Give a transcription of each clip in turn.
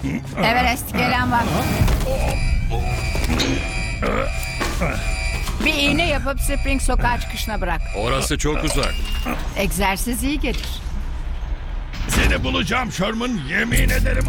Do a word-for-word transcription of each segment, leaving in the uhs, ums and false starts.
Everest gelen var. Bir iğne yapıp Spring sokağa çıkışına bırak. Orası çok uzak. Egzersiz iyi gelir. Seni bulacağım Sherman, yemin ederim.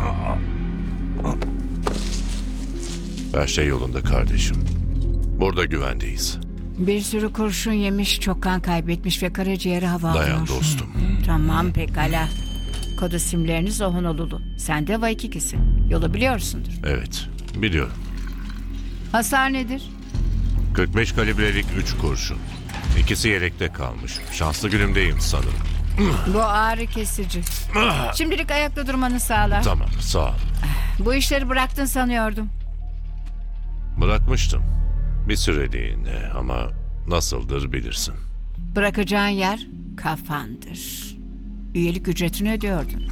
Her şey yolunda kardeşim. Burada güvendeyiz. Bir sürü kurşun yemiş, çok kan kaybetmiş ve karaciğeri hava alıyor. Dayan dostum. Tamam pekala. Kod isimleriniz Honolulu. Sen de Waikiki'sin. Yolu biliyorsundur. Evet, biliyorum. Hasar nedir? kırk beş kalibrelik üç kurşun. İkisi yelekte kalmış. Şanslı günümdeyim sanırım. Bu ağrı kesici. Şimdilik ayakta durmanı sağlar. Tamam, sağ ol. Bu işleri bıraktın sanıyordum. Bırakmıştım. Bir süreliğine ama nasıldır bilirsin. Bırakacağın yer kafandır. Üyelik ücretini ödüyordun.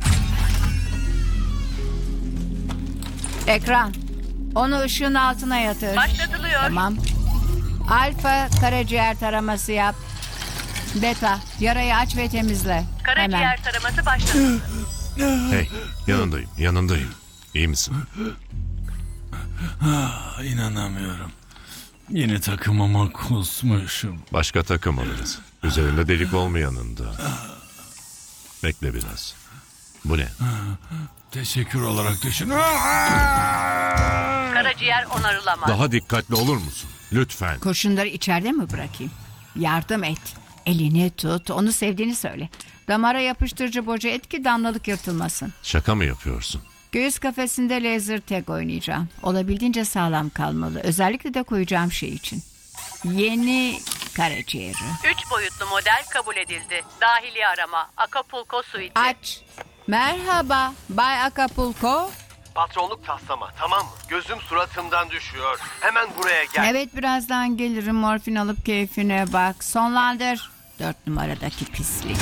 Ekran. Onu ışığın altına yatır. Başlatılıyor. Tamam. Alfa karaciğer taraması yap. Beta yarayı aç ve temizle. Karaciğer Hemen. taraması başlatıldı. Hey, yanındayım, yanındayım. İyi misin? Ah, inanamıyorum. Yeni takımıma kusmuşum. Başka takım alırız. Üzerinde delik olmayanında. Bekle biraz. Bu ne? Teşekkür olarak düşün. Karaciğer onarılamaz. Daha dikkatli olur musun? Lütfen. Kurşunları içeride mi bırakayım? Yardım et. Elini tut. Onu sevdiğini söyle. Damara yapıştırıcı boca et ki damlalık yırtılmasın. Şaka mı yapıyorsun? Göğüs kafesinde laser tag oynayacağım. Olabildiğince sağlam kalmalı. Özellikle de koyacağım şey için. Yeni karaciğeri. Üç boyutlu model kabul edildi. Dahili arama. Acapulco Suite. Aç. Merhaba Bay Acapulco. Patronluk taslama, tamam mı? Gözüm suratımdan düşüyor. Hemen buraya gel. Evet birazdan gelirim, morfin alıp keyfine bak. Sonlandır. Dört numaradaki pislik.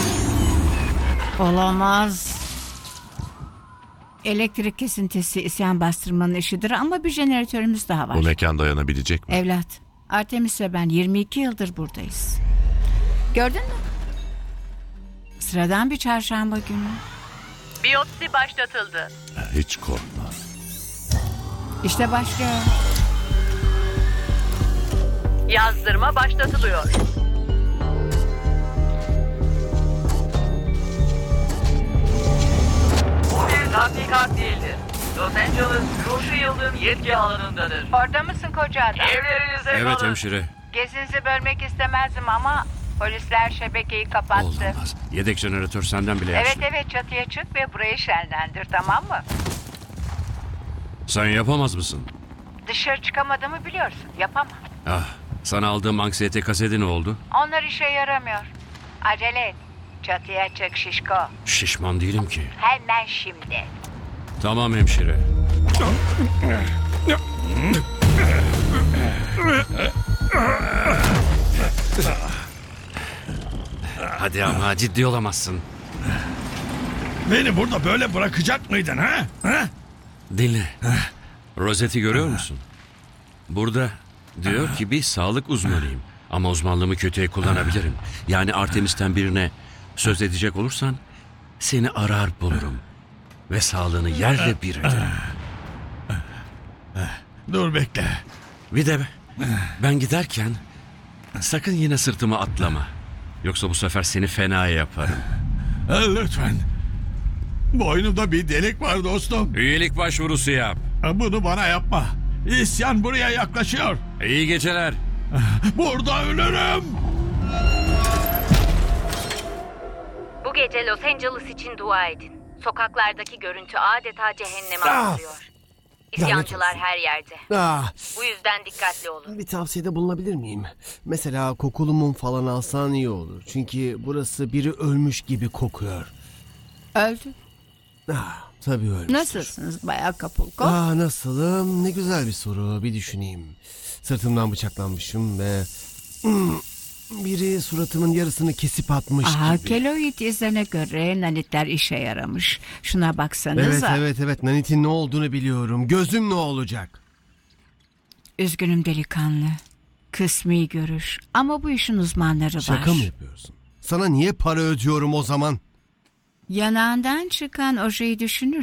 Olamaz. Elektrik kesintisi isyan bastırmanın işidir ama bir jeneratörümüz daha var. Bu mekan dayanabilecek mi? Evlat, Artemis ve ben yirmi iki yıldır buradayız. Gördün mü? Sıradan bir çarşamba günü. Biyopsi başlatıldı. Hiç korkma. İşte başlıyor. Yazdırma başlatılıyor. Bir tatbikat değildir. Los Angeles Ruşu Yıldırım yetki alanındadır. Orada mısın koca adam? Evlerinize Evet kalın. hemşire. Gezinizi bölmek istemezdim ama polisler şebekeyi kapattı. Olmaz. Yedek jeneratör senden bile Evet yaşlı. evet çatıya çık ve burayı şenlendir, tamam mı? Sen yapamaz mısın? Dışarı çıkamadığımı biliyorsun, yapamam. Ah, sana aldığım anksiyete kaseti ne oldu? Onlar işe yaramıyor. Acele et. Çatıya çık şişko. Şişman değilim ki. Hemen şimdi. Tamam hemşire. Hadi ama ciddi olamazsın. Beni burada böyle bırakacak mıydın ha? ha? Dinle. Rozeti görüyor musun? Burada diyor ki bir sağlık uzmanıyım. Ama uzmanlığımı kötüye kullanabilirim. Yani Artemis'ten birine söz edecek olursan seni arar bulurum. Ve sağlığını yerle bir ederim. Dur bekle. Bir de ben giderken sakın yine sırtıma atlama. Yoksa bu sefer seni fena yaparım. Ha, lütfen. Boynumda bir delik var dostum. Üyelik başvurusu yap. Ha, bunu bana yapma. İsyan buraya yaklaşıyor. İyi geceler. Burada ölürüm. Bu gece Los Angeles için dua edin. Sokaklardaki görüntü adeta cehenneme Ah! andırıyor. İsyancılar her yerde. Ah, Bu yüzden dikkatli olun. bir tavsiyede bulunabilir miyim? Mesela kokulu mum falan alsan iyi olur. Çünkü burası biri ölmüş gibi kokuyor. Öldü. Ah, tabii ölmüş. Nasılsınız Bay Acapulco? Ah, nasılım? Ne güzel bir soru. Bir düşüneyim. Sırtımdan bıçaklanmışım ve... Hmm, biri suratımın yarısını kesip atmış Aha, gibi. keloid izlerine göre nanitler işe yaramış. Şuna Evet baksanıza. evet evet. Nanitin ne olduğunu biliyorum. Gözüm ne olacak? Üzgünüm delikanlı. Kısmi görüş. Ama bu işin uzmanları var. Şaka mı yapıyorsun? Sana niye para ödüyorum o zaman? Yanağından çıkan ojeyi düşünür.